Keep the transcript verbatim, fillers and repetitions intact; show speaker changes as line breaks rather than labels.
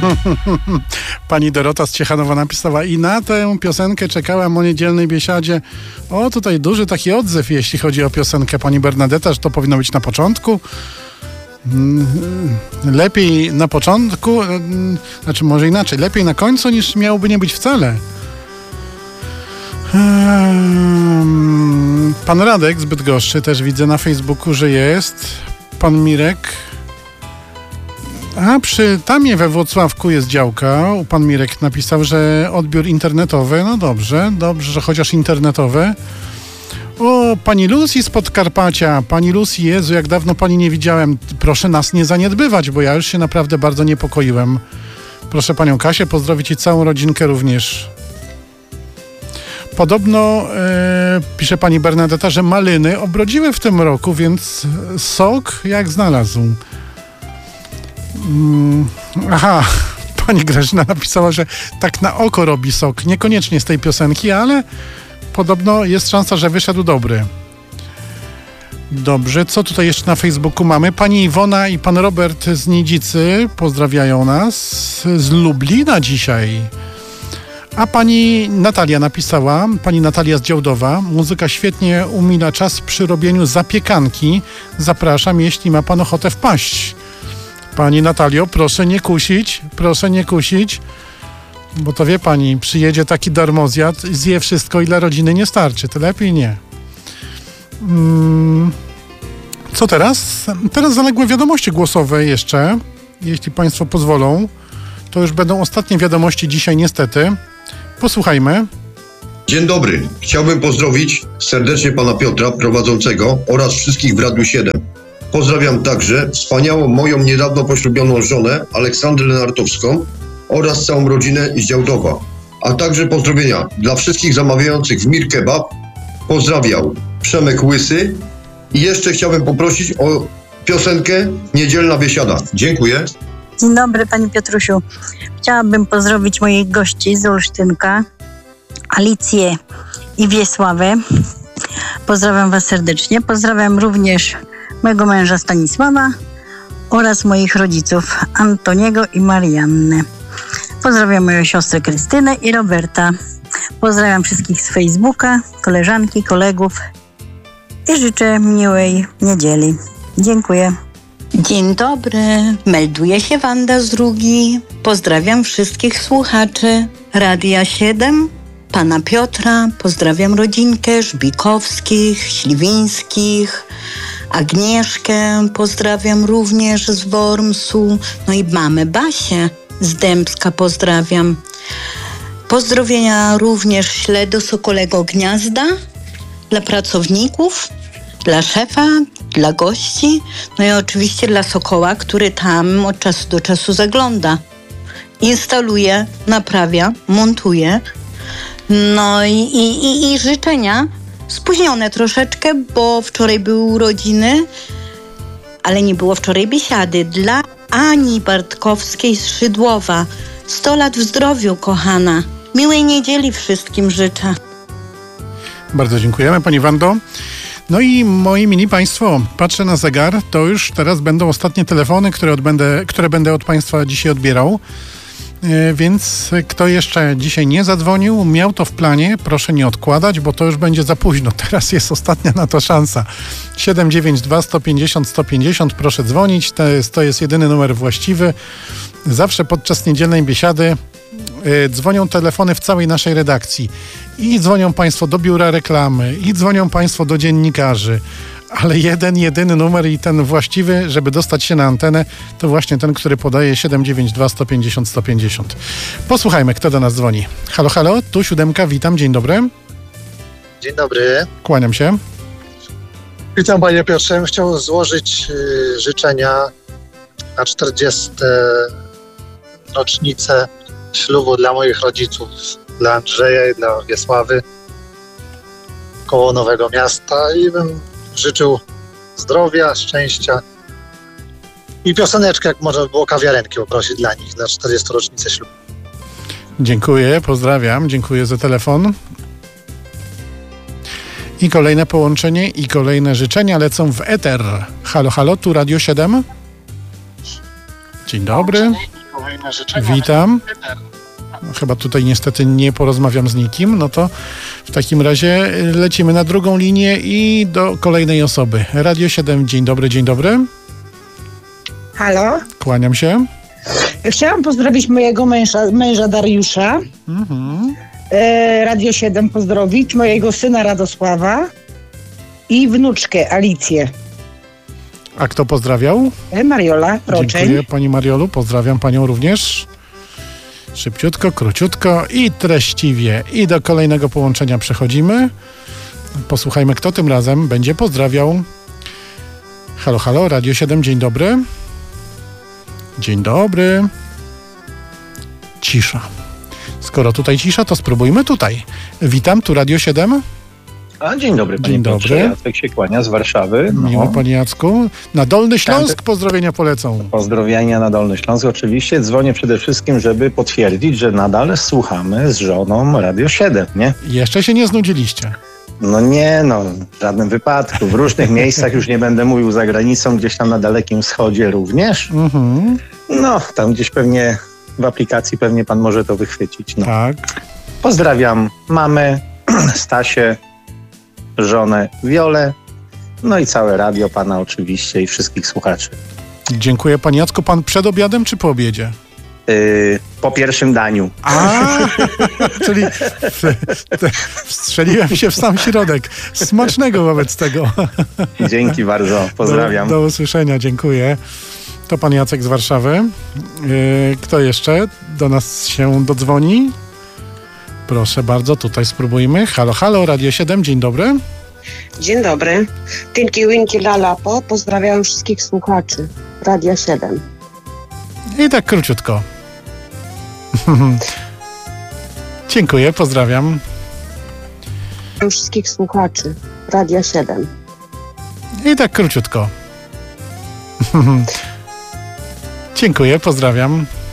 Pani Dorota z Ciechanowa napisała: i na tę piosenkę czekałam o niedzielnej biesiadzie. O, tutaj duży taki odzew, jeśli chodzi o piosenkę. Pani Bernadetta, że to powinno być na początku. Lepiej na początku, znaczy może inaczej, lepiej na końcu niż miałoby nie być wcale. Pan Radek z Bydgoszczy też widzę na Facebooku, że jest. Pan Mirek. A przy Tamie we Włocławku jest działka. Pan Mirek napisał, że odbiór internetowy. No dobrze, dobrze, że chociaż internetowy. O, pani Lucy z Podkarpacia. Pani Lucy, Jezu, jak dawno pani nie widziałem. Proszę nas nie zaniedbywać, bo ja już się naprawdę bardzo niepokoiłem. Proszę panią Kasię pozdrowić i całą rodzinkę również. Podobno, e, pisze pani Bernadetta, że maliny obrodziły w tym roku, więc sok jak znalazł. Mm, aha, pani Grażyna napisała, że tak na oko robi sok. Niekoniecznie z tej piosenki, ale podobno jest szansa, że wyszedł dobry. Dobrze, co tutaj jeszcze na Facebooku mamy? Pani Iwona i pan Robert z Nidzicy pozdrawiają nas. Z Lublina dzisiaj. A pani Natalia napisała, pani Natalia z Działdowa: muzyka świetnie umila czas przy robieniu zapiekanki. Zapraszam, jeśli ma pan ochotę wpaść. Pani Natalio, proszę nie kusić, proszę nie kusić, bo to wie pani, przyjedzie taki darmozjad, zje wszystko i dla rodziny nie starczy, to lepiej nie. Hmm. Co teraz? Teraz zaległe wiadomości głosowe jeszcze, jeśli państwo pozwolą. To już będą ostatnie wiadomości dzisiaj niestety. Posłuchajmy.
Dzień dobry. Chciałbym pozdrowić serdecznie pana Piotra, prowadzącego, oraz wszystkich w Radiu siedem. Pozdrawiam także wspaniałą moją niedawno poślubioną żonę, Aleksandrę Lenartowską, oraz całą rodzinę z Działdowa. A także pozdrowienia dla wszystkich zamawiających w Mir Kebab. Pozdrawiał Przemek Łysy. I jeszcze chciałbym poprosić o piosenkę Niedzielna biesiada. Dziękuję.
Dzień dobry, panie Piotrusiu. Chciałabym pozdrowić moich gości z Olsztynka, Alicję i Wiesławę. Pozdrawiam was serdecznie. Pozdrawiam również mojego męża Stanisława oraz moich rodziców Antoniego i Mariannę. Pozdrawiam moją siostrę Krystynę i Roberta. Pozdrawiam wszystkich z Facebooka, koleżanki, kolegów i życzę miłej niedzieli. Dziękuję.
Dzień dobry, melduje się Wanda z Rugi. Pozdrawiam wszystkich słuchaczy Radia siedem, pana Piotra, pozdrawiam rodzinkę Żbikowskich, Śliwińskich, Agnieszkę, pozdrawiam również z Wormsu, no i mamę Basię z Dębska pozdrawiam. Pozdrowienia również ślę do Sokolego Gniazda, dla pracowników, dla szefa, dla gości, no i oczywiście dla Sokoła, który tam od czasu do czasu zagląda. Instaluje, naprawia, montuje. No i, i, i, i życzenia spóźnione troszeczkę, bo wczoraj były urodziny, ale nie było wczoraj biesiady. Dla Ani Bartkowskiej z Szydłowa. sto lat w zdrowiu, kochana. Miłej niedzieli wszystkim życzę.
Bardzo dziękujemy, pani Wando. No i moi mili państwo, patrzę na zegar, to już teraz będą ostatnie telefony, które, odbędę, które będę od państwa dzisiaj odbierał. Yy, więc kto jeszcze dzisiaj nie zadzwonił, miał to w planie, proszę nie odkładać, bo to już będzie za późno. Teraz jest ostatnia na to szansa. siedem dziewięć dwa sto pięćdziesiąt sto pięćdziesiąt, proszę dzwonić, to jest, to jest jedyny numer właściwy. Zawsze podczas niedzielnej biesiady yy, dzwonią telefony w całej naszej redakcji. I dzwonią państwo do biura reklamy, i dzwonią państwo do dziennikarzy, ale jeden, jedyny numer i ten właściwy, żeby dostać się na antenę, to właśnie ten, który podaje siedem dziewięć dwa sto pięćdziesiąt sto pięćdziesiąt. Posłuchajmy, kto do nas dzwoni. Halo, halo, tu siódemka, witam, dzień dobry.
Dzień dobry.
Kłaniam się.
Witam panie Piotrze. Chciałbym złożyć y, życzenia na czterdziestą rocznicę ślubu dla moich rodziców, dla Andrzeja i dla Wiesławy koło Nowego Miasta, i bym życzył zdrowia, szczęścia i pioseneczkę, jak można by było kawiarenki poprosić dla nich na czterdziestą rocznicę ślubu.
Dziękuję, pozdrawiam, dziękuję za telefon. I kolejne połączenie i kolejne życzenia lecą w eter. Halo, halo, tu Radio siedem. Dzień dobry. Witam. No, chyba tutaj niestety nie porozmawiam z nikim. No to w takim razie lecimy na drugą linię i do kolejnej osoby. Radio siedem, dzień dobry, dzień dobry.
Halo?
Kłaniam się.
Chciałam pozdrowić mojego męża, męża Dariusza. Mhm. E, Radio siedem pozdrowić, mojego syna Radosława i wnuczkę Alicję.
A kto pozdrawiał?
E, Mariola Roczeń.
Dziękuję pani Mariolu, pozdrawiam panią również. Szybciutko, króciutko i treściwie. I do kolejnego połączenia przechodzimy. Posłuchajmy, kto tym razem będzie pozdrawiał. Halo, halo, Radio siedem, dzień dobry. Dzień dobry. Cisza. Skoro tutaj cisza, to spróbujmy tutaj. Witam, tu Radio siedem.
A, dzień dobry, panie
Dzień
Piotrze.
dobry.
Jacek się kłania z Warszawy. No.
Miło, panie Jacku. Na Dolny Śląsk pozdrowienia polecą.
Pozdrowienia na Dolny Śląsk. Oczywiście dzwonię przede wszystkim, żeby potwierdzić, że nadal słuchamy z żoną Radio siedem, nie?
Jeszcze się nie znudziliście.
No nie, no, w żadnym wypadku. W różnych miejscach, już nie będę mówił za granicą, gdzieś tam na Dalekim Wschodzie również. Mhm. No, tam gdzieś pewnie w aplikacji pewnie pan może to wychwycić. No.
Tak.
Pozdrawiam mamę, Stasię, żonę Wiolę, no i całe radio pana oczywiście i wszystkich słuchaczy.
Dziękuję, panie Jacku. Pan przed obiadem czy po obiedzie?
Yy, po pierwszym daniu.
A, czyli wstrzeliłem się w sam środek. Smacznego wobec tego.
Dzięki bardzo, pozdrawiam.
Do, do usłyszenia, dziękuję. To pan Jacek z Warszawy. Yy, kto jeszcze do nas się dodzwoni? Proszę bardzo, tutaj spróbujmy. Halo, halo, Radio siedem, dzień dobry.
Dzień dobry. Tinki Winki Lalapo. Pozdrawiam wszystkich słuchaczy Radia siedem.
I tak króciutko. Dziękuję, pozdrawiam.
Wszystkich słuchaczy Radia siedem.
I tak króciutko. Dziękuję, pozdrawiam.